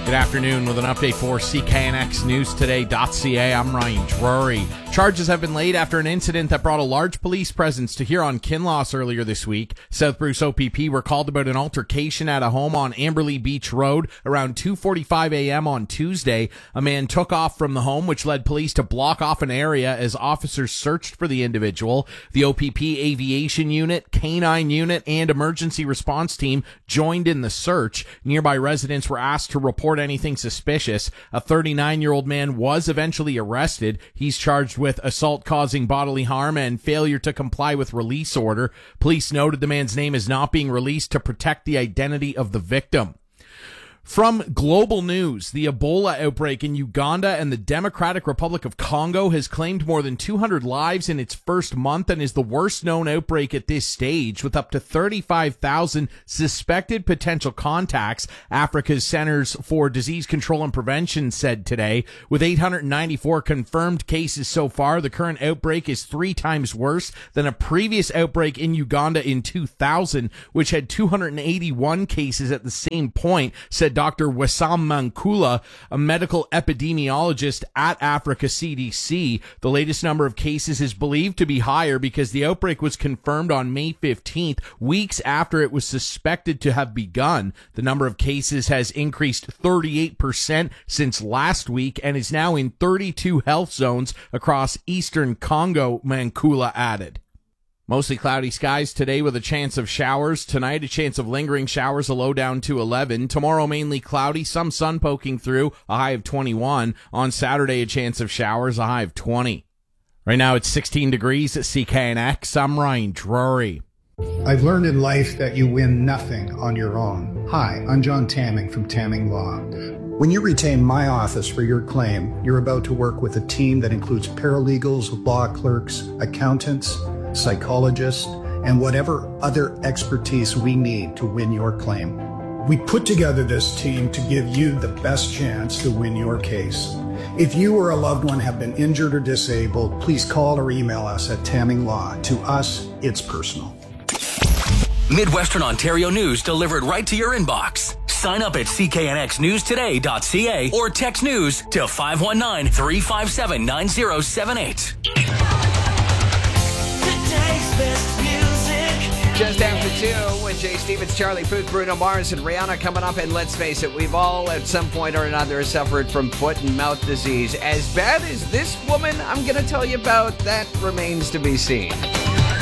Good afternoon with an update for CKNXNewsToday.ca. I'm Ryan Drury. Charges have been laid after an incident that brought a large police presence to Huron-Kinloss earlier this week. South Bruce OPP were called about an altercation at a home on Amberley Beach Road around 2:45 a.m. on Tuesday. A man took off from the home, which led police to block off an area as officers searched for the individual. The OPP Aviation Unit, Canine Unit, and Emergency Response Team joined in the search. Nearby residents were asked to report anything suspicious. A 39-year-old man was eventually arrested. He's charged with assault causing bodily harm and failure to comply with release order. Police noted the man's name is not being released to protect the identity of the victim. From Global News, the Ebola outbreak in Uganda and the Democratic Republic of Congo has claimed more than 200 lives in its first month and is the worst known outbreak at this stage, with up to 35,000 suspected potential contacts, Africa's Centers for Disease Control and Prevention said today. With 894 confirmed cases so far, the current outbreak is 3 times worse than a previous outbreak in Uganda in 2000, which had 281 cases at the same point, said Dr. Wissam Mankula, a medical epidemiologist at Africa CDC. The latest number of cases is believed to be higher because the outbreak was confirmed on May 15th, weeks after it was suspected to have begun. The number of cases has increased 38% since last week and is now in 32 health zones across eastern Congo, Mankula added. Mostly cloudy skies today with a chance of showers. Tonight, a chance of lingering showers, a low down to 11. Tomorrow, mainly cloudy, some sun poking through, a high of 21. On Saturday, a chance of showers, a high of 20. Right now, it's 16 degrees at CKNX. I'm Ryan Drury. I've learned in life that you win nothing on your own. Hi, I'm John Tamming from Tamming Law. When you retain my office for your claim, you're about to work with a team that includes paralegals, law clerks, accountants, psychologists, and whatever other expertise we need to win your claim. We put together this team to give you the best chance to win your case. If you or a loved one have been injured or disabled, please call or email us at Tamming Law. To us, it's personal. Midwestern Ontario news delivered right to your inbox. Sign up at cknxnewstoday.ca or text news to 519-357-9078. Just after 2 with Jay Stevens, Charlie Puth, Bruno Mars, and Rihanna coming up. And let's face it, we've all at some point or another suffered from foot and mouth disease. As bad as this woman I'm going to tell you about, that remains to be seen.